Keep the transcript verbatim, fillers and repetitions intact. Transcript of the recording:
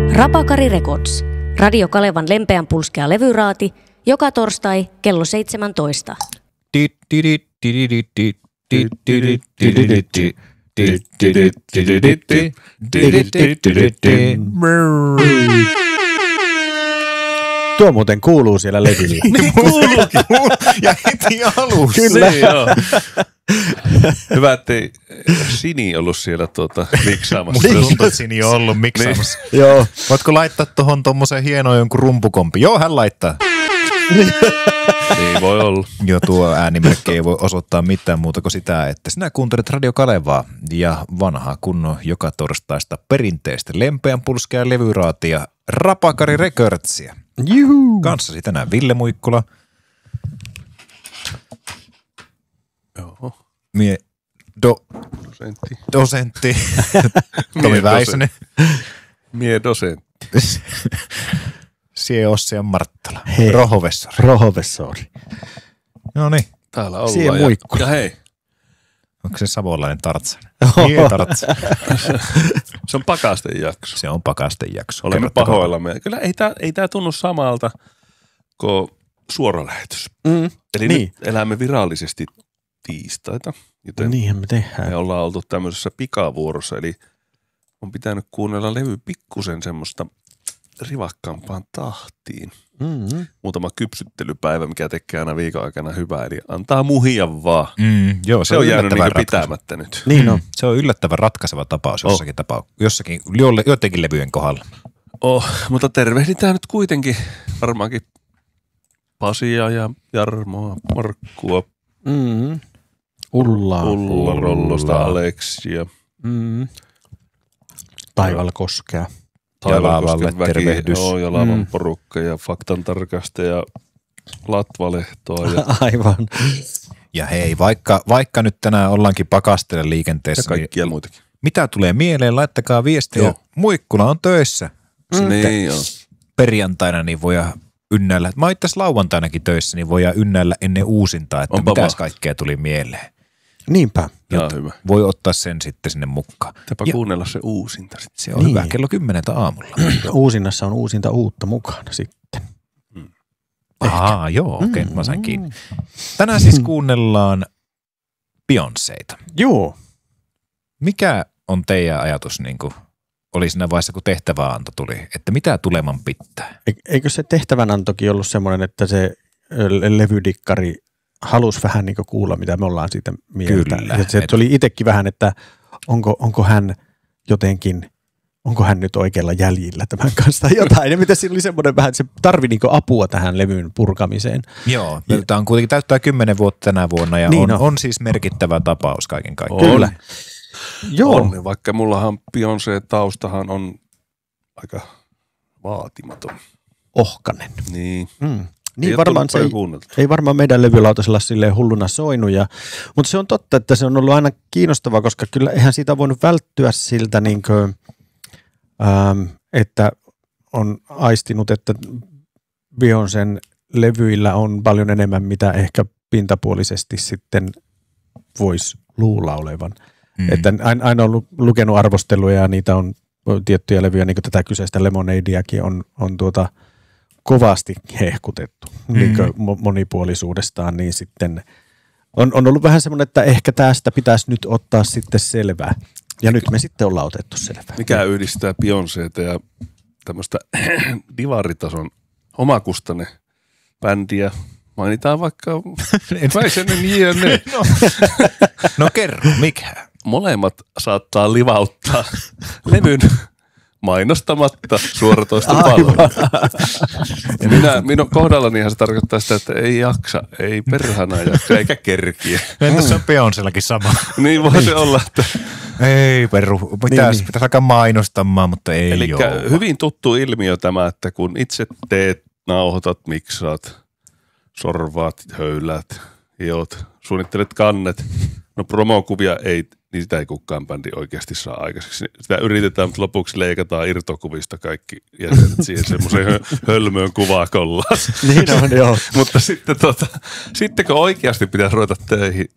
Rapakari Records. Radio Kalevan lempeän pulskea levyraati. Joka torstai kello seitsemäntoista. Tuo muuten kuuluu siellä levyllä. Niin kuuluukin. Ja heti alussa. Kyllä. Se, joo. Hyvä, ettei Sini ollut siellä tuota miksaamassa. Musta on Sini ollut miksaamassa. Joo. Voitko laittaa tuohon tommoseen hienoon jonkun rumpukompi? Joo, hän laittaa. Niin voi olla. Jo tuo äänimerkki ei voi osoittaa mitään muuta kuin sitä, että sinä kuuntelet Radio Kalevaa ja vanhaa kunnon joka torstaista perinteistä lempeän pulskea levyraatia Rapakari Recordsia. Juhu. Kanssasi tänään Ville Muikkula. Joo. Mie do, Dosentti. dosentti. Tomi Mie Väisänen. Mie dosentti. Sie Ossi ja Marttala. Hei. Rohovessari. Rohovessori. No niin. Täällä ollaan. Sie ja, Muikkula. ja hei, Onko se savolainen Tartsan? Mie Tartsan. se on pakasten jakso. Se on pakasten jakso. Olemme Kerrottakaa. pahoillamme. Kyllä ei tää, ei tää tunnu samalta kuin suoralähetys. Mm. Eli Niin. nyt elämme virallisesti tiistaita, joten Niinhän me tehdään. me ollaan oltu tämmöisessä pikavuorossa, eli on pitänyt kuunnella levy pikkusen semmoista rivakkaampaan tahtiin. Mm-hmm. Muutama kypsyttelypäivä, mikä tekee aina viikon aikana hyvää, eli antaa muhia vaan. Mm, joo, Se on jäänyt yllättävän niinku ratkaiseva. pitämättä nyt. Niin on. Se on yllättävän ratkaiseva tapaus Oh. jossakin tapauksessa. Jossakin, jolle- joidenkin levyjen kohdalla. Oh, mutta tervehditään nyt kuitenkin varmaankin Pasia ja Jarmoa, Markkua, Mm-hmm. Ullaa. Ulla Rollosta, Aleksia. Mm-hmm. Taivaalla koskea. Lavalle väki, tervehdys. Joo, ja Lavan Mm. porukka ja Faktan tarkastaja Latvalehtoa. Ja, Aivan. Ja hei, vaikka, vaikka nyt tänään ollaankin pakastella ja liikenteessä, niin kaikkia muitakin. mitä tulee mieleen, laittakaa viestiä. Joo. Muikkula on töissä Mm. Niin joo. perjantaina, niin voi ynnäillä. Mä oon itse asiassa lauantainakin töissä, niin voi ynnäillä ennen uusintaa, että Onpa mitäs vaan. kaikkea tuli mieleen. Niinpä. Jaa, hyvä. Voi ottaa sen sitten sinne mukaan. Pitääpä Ja kuunnella se uusinta sitten. se on Niin. hyvä, kello kymmeneltä aamulla. Uusinnassa on uusinta uutta mukana sitten. Aa, joo, okei, okay, Mm. mä sain kiinni. Tänään siis kuunnellaan Beyoncéta. Joo. Mikä on teidän ajatus, niin kuin oli siinä vaiheessa, kun tehtäväanto tuli, että mitä tuleman pitää? E- Eikö se tehtävänantokin ollut semmoinen, että se ö, levydikkari halusi vähän niin kuulla, mitä me ollaan siitä mieltä. Kyllä. Ja se Et- oli itsekin vähän, että onko, onko hän jotenkin, onko hän nyt oikealla jäljillä tämän kanssa tai jotain. Ja mitä siinä oli semmoinen vähän, että se tarvi niin apua tähän levyn purkamiseen. Joo, tämä on kuitenkin täyttää kymmenen vuotta tänä vuonna ja Niin on, on. on siis merkittävä tapaus kaiken kaikkiaan. Kyllä. Joo. On, vaikka mullahan Beyoncé-taustahan on aika vaatimaton. Ohkanen. Niin. Mm. Ei Niin ole varmaan tullut se ei, paljon kuunneltua. ei varmaan meidän levylautasella silleen hulluna soinut, ja, mutta se on totta, että se on ollut aina kiinnostavaa, koska kyllä eihän siitä voinut välttyä siltä, niin kuin, ähm, että on aistinut, että Beyoncén levyillä on paljon enemmän, mitä ehkä pintapuolisesti sitten voisi luulla olevan. Mm. Että aina, aina on lu- lukenut arvosteluja ja niitä on tiettyjä levyjä, niin kuin tätä kyseistä Lemonadeakin on, on tuota kovasti hehkutettu mm. niin kuin mo- monipuolisuudestaan, niin sitten on, on ollut vähän semmoinen, että ehkä tästä pitäisi nyt ottaa sitten selvää. Ja nyt me sitten ollaan otettu selvää. Mikä yhdistää Beyoncéta ja tämmöistä divaritason omakustanne bändiä? Mainitaan vaikka Väisänen jne. No, no kerro, mikä? Molemmat saattaa livauttaa levyn mainostamatta suoratoista palvelua. Ja minä, minun kohdallanihan se tarkoittaa sitä, että ei jaksa, ei perhana jaksa, eikä kerkiä. Entäs se on Beyoncéllakin sama? Niin voi se olla, että Ei peru, pitäisi, Niin, niin, niin. pitäisi alkaa mainostamaan, mutta ei eli ole. hyvin tuttu ilmiö tämä, että kun itse teet, nauhoitat, miksaat, sorvaat, höylät, hiot, suunnittelet kannet, no promokuvia ei, niin sitä ei kukaan bändi oikeasti saa aikaiseksi. Sitä yritetään, mutta lopuksi leikataan irtokuvista kaikki jäsenet siihen semmoiseen hö- hölmöön kuvakollaan. Niin on, joo. Mutta sitten, tota, sitten kun oikeasti pitäisi ruveta töihin,